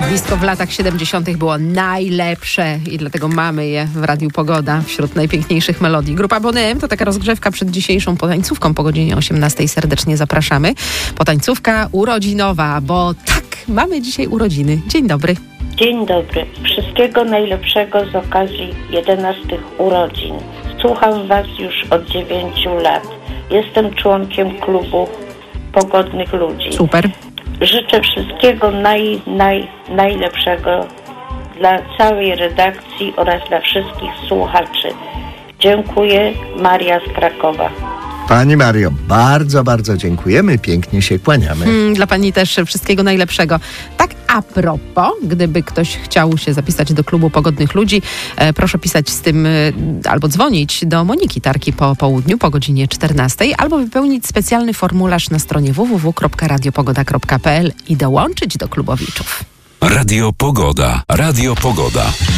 Zjawisko w latach 70. było najlepsze i dlatego mamy je w Radiu Pogoda wśród najpiękniejszych melodii. Grupa Boney M to taka rozgrzewka przed dzisiejszą potańcówką po godzinie 18. Serdecznie zapraszamy. Potańcówka urodzinowa, bo tak, mamy dzisiaj urodziny. Dzień dobry. Dzień dobry. Wszystkiego najlepszego z okazji 11 urodzin. Słucham Was już od 9 lat. Jestem członkiem klubu Pogodnych Ludzi. Super. Życzę wszystkiego najlepszego dla całej redakcji oraz dla wszystkich słuchaczy. Dziękuję. Maria z Krakowa. Pani Mario, bardzo, bardzo dziękujemy. Pięknie się kłaniamy. Dla Pani też wszystkiego najlepszego. Tak a propos, gdyby ktoś chciał się zapisać do klubu Pogodnych Ludzi, proszę pisać z tym albo dzwonić do Moniki Tarki po południu, po godzinie 14, albo wypełnić specjalny formularz na stronie www.radiopogoda.pl i dołączyć do klubowiczów. Radio Pogoda. Radio Pogoda.